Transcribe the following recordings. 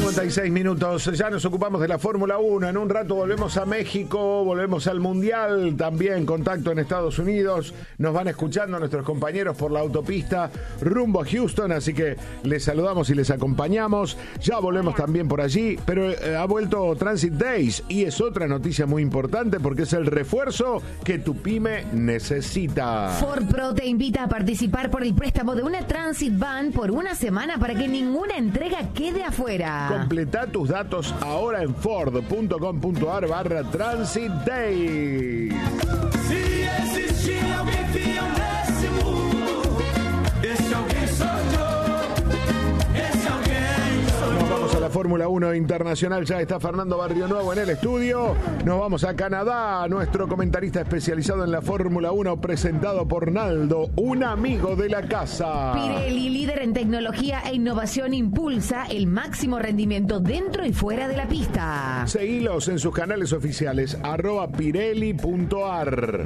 8:56. Ya nos ocupamos de la Fórmula 1. En un rato volvemos a México, volvemos al Mundial. También contacto en Estados Unidos. Nos van escuchando nuestros compañeros por la autopista rumbo a Houston. Así que les saludamos y les acompañamos. Ya volvemos también por allí. Pero ha vuelto Transit Days. Y es otra noticia muy importante porque es el refuerzo que tu pyme necesita. Ford Pro te invita a participar por el préstamo de una Transit Van por una semana para que ninguna entrega quede afuera. Completa tus datos ahora en ford.com.ar/Transit Days. Se existir alguém fiel nesse mundo, esse alguém sou eu. Esse alguém sou Nos vamos a la Fórmula 1 Internacional. Ya está Fernando Barrionuevo en el estudio. Nos vamos a Canadá. Nuestro comentarista especializado en la Fórmula 1, presentado por Naldo, un amigo de la casa. Pirelli, líder en tecnología e innovación, impulsa el máximo rendimiento dentro y fuera de la pista. Seguilos en sus canales oficiales, @pirelli.ar.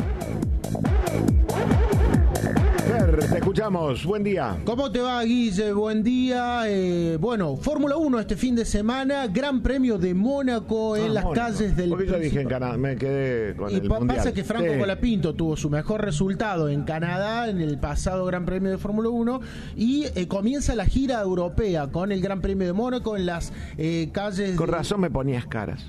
Te escuchamos, buen día. ¿Cómo te va, Guille? Buen día. Bueno, Fórmula 1 este fin de semana, Gran Premio de Mónaco en las calles del... Porque yo dije en Canadá, me quedé con el Mundial. Pasa que Franco Colapinto tuvo su mejor resultado en Canadá en el pasado Gran Premio de Fórmula 1 y comienza la gira europea con el Gran Premio de Mónaco en las calles... Con razón me ponías caras.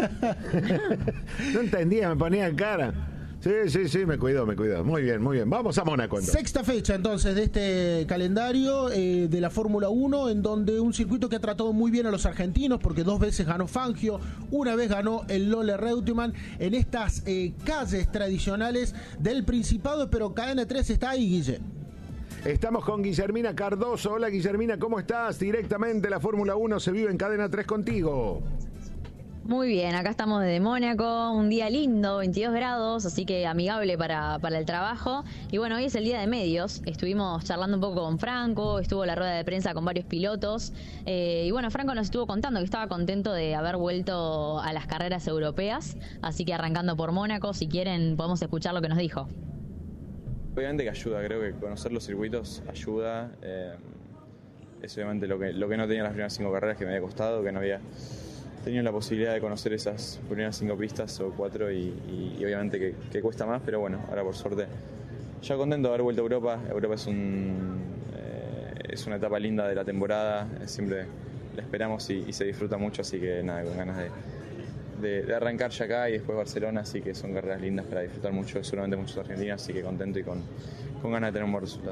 No entendía, me ponía cara. Sí, me cuidó. Muy bien. Vamos a Mónaco entonces. Sexta fecha entonces de este calendario de la Fórmula 1, en donde un circuito que ha tratado muy bien a los argentinos, porque 2 veces ganó Fangio, una vez ganó el Lola Reutemann en estas calles tradicionales del Principado, pero Cadena 3 está ahí, Guille. Estamos con Guillermina Cardoso. Hola Guillermina, ¿cómo estás? Directamente la Fórmula 1 se vive en Cadena 3 contigo. Muy bien, acá estamos desde Mónaco, un día lindo, 22 grados, así que amigable para el trabajo. Y bueno, hoy es el día de medios, estuvimos charlando un poco con Franco, estuvo la rueda de prensa con varios pilotos. Y bueno, Franco nos estuvo contando que estaba contento de haber vuelto a las carreras europeas, así que arrancando por Mónaco, si quieren podemos escuchar lo que nos dijo. Obviamente que ayuda, creo que conocer los circuitos ayuda. Es obviamente lo que no tenía las primeras 5 carreras, que me había costado, que no había tenido la posibilidad de conocer esas primeras 5 pistas o 4 y obviamente que cuesta más, pero bueno, ahora por suerte ya contento de haber vuelto a Europa. Europa es una etapa linda de la temporada, siempre la esperamos y se disfruta mucho, así que nada, con ganas de arrancar ya acá y después Barcelona, así que son carreras lindas para disfrutar mucho, seguramente muchos argentinos, así que contento y con ganas de tener un buen resultado.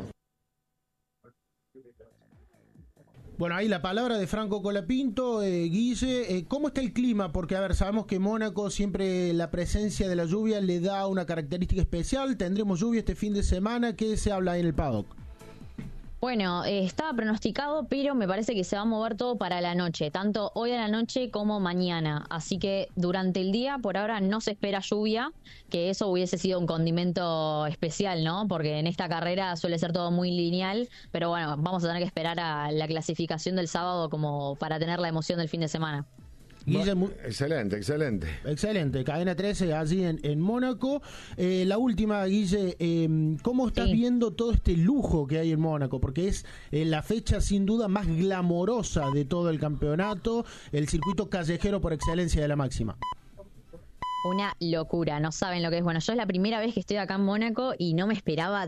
Bueno, ahí la palabra de Franco Colapinto. Guille, ¿cómo está el clima? Porque, a ver, sabemos que Mónaco siempre la presencia de la lluvia le da una característica especial. ¿Tendremos lluvia este fin de semana? ¿Qué se habla ahí en el paddock? Bueno, estaba pronosticado, pero me parece que se va a mover todo para la noche, tanto hoy a la noche como mañana. Así que durante el día, por ahora, no se espera lluvia, que eso hubiese sido un condimento especial, ¿no? Porque en esta carrera suele ser todo muy lineal, pero bueno, vamos a tener que esperar a la clasificación del sábado como para tener la emoción del fin de semana. Guille, excelente. Excelente, Cadena 13 allí en Mónaco. La última, Guille, ¿cómo estás viendo todo este lujo que hay en Mónaco? Porque es la fecha sin duda más glamorosa de todo el campeonato, el circuito callejero por excelencia de la máxima. Una locura, no saben lo que es. Bueno, yo es la primera vez que estoy acá en Mónaco y no me esperaba